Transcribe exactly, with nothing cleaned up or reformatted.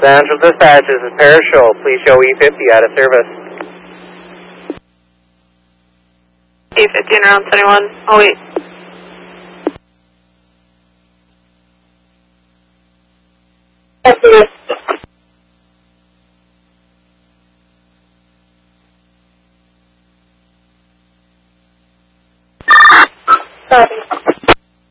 Central Dispatch, this is Parashul. Please show E fifty out of service. E fifty and around twenty-one. Oh, wait. Copy.